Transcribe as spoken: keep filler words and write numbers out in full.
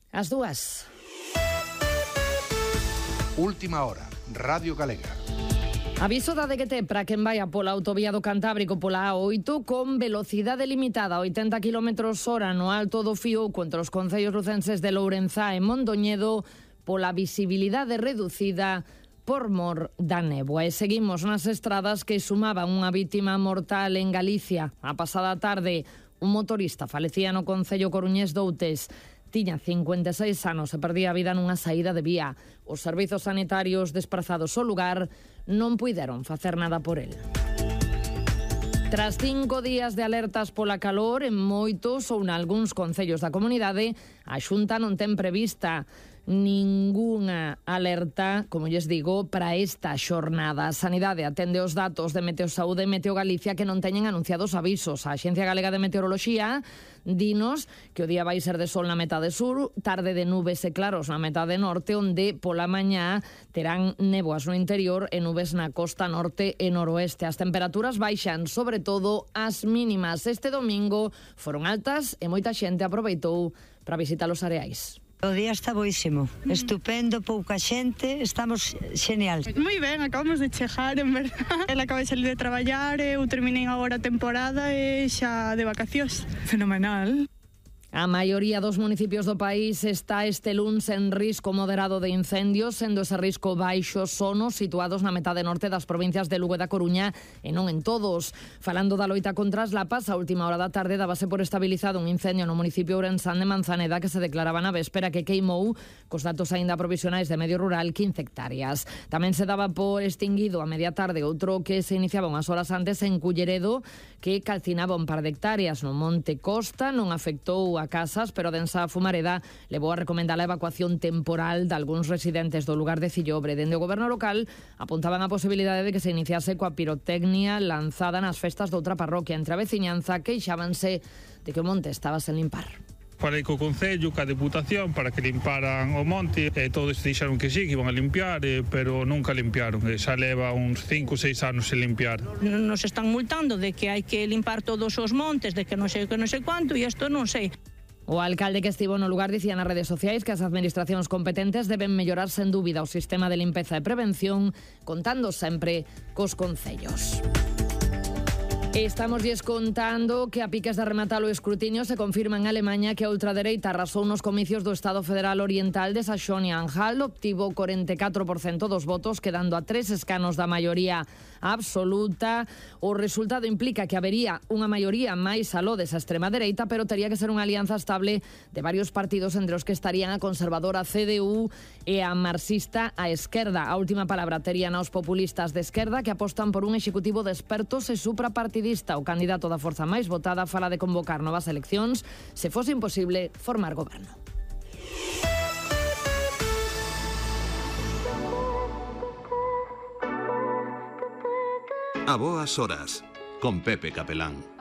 As dúas. Última hora, Radio Galega. Aviso da D G T para quen vai pola autovía do Cantábrico pola A oito con velocidade limitada a oitenta kilómetros hora no alto do Fiouco entre os concellos lucenses de Lourenzá e Mondoñedo pola visibilidade reducida por mor da néboa. E seguimos nas estradas que sumaban unha vítima mortal en Galicia. A pasada tarde, un motorista falecía no concello coruñés de Outes. Tiña cincuenta e seis anos e perdía a vida nunha saída de vía. Os servizos sanitarios desprazados ao lugar non puideron facer nada por el. Tras cinco días de alertas pola calor en moitos ou nalgúns concellos da comunidade, a Xunta non ten prevista ningunha alerta, como lles digo, para esta xornada. A Sanidade atende os datos de Meteosaúde e Meteo Galicia que non teñen anunciados avisos. A Axencia Galega de Meteoroloxía dinos que o día vai ser de sol na metade sur, tarde de nubes e claros na metade norte, onde pola mañá terán néboas no interior e nubes na costa norte e noroeste. As temperaturas baixan, sobre todo as mínimas. Este domingo foron altas e moita xente aproveitou para visitar os areais. O día está boísimo, estupendo, pouca xente, estamos xenial. Moi ben, acabamos de chegar, en verdad. El acaba de salir de traballar, eu terminei agora a temporada e xa de vacacións. Fenomenal. A maioría dos municipios do país está este luns en risco moderado de incendios, sendo ese risco baixo sonos situados na metade norte das provincias de Lugo e da Coruña e non en todos. Falando da loita contra as lapas, a última hora da tarde dábase por estabilizado un incendio no municipio ourensán de Manzaneda que se declaraba na véspera que queimou, cos datos aínda provisionais de medio rural, quince hectáreas. Tamén se daba por extinguido a media tarde outro que se iniciaba unhas horas antes en Culleredo, que calcinaba un par de hectáreas no Monte Costa, non afectou a casas, pero a densa fumareda levou a recomendar a evacuación temporal de algúns residentes do lugar de Cillobre. Dende o goberno local apuntaban a posibilidade de que se iniciase coa pirotecnia lanzada nas festas doutra parroquia. Entre a veciñanza queixábanse de que o monte estaba sen limpar. Falei co Concello, ca Deputación, para que limparan o monte, e todos dixeron que sí, que iban a limpiar, eh, pero nunca limpiaron, e xa leva uns cinco ou seis anos sen limpiar. Nos están multando de que hai que limpar todos os montes, de que non sei que non sei cuánto, e isto non sei. O alcalde que estivo no lugar dicía nas redes sociais que as administracións competentes deben mellorar sen dúbida o sistema de limpeza e prevención, contando sempre cos concellos. Estamos lles contando que a piques de rematar o escrutinio se confirma en Alemanha que a ultradereita arrasou nos comicios do Estado Federal Oriental de Saxonia-Anhalt, obtivo cuarenta e catro por cento dos votos, quedando a tres escanos da maioría absoluta. O resultado implica que habería unha maioría máis aló desa extrema dereita, pero tería que ser unha alianza estable de varios partidos, entre os que estarían a conservadora C D U e a marxista a esquerda. A última palabra terían aos populistas de esquerda, que apostan por un executivo de expertos e suprapartidista. O candidato da forza máis votada fala de convocar novas eleccións se fose imposible formar goberno. A boas horas, con Pepe Capelán.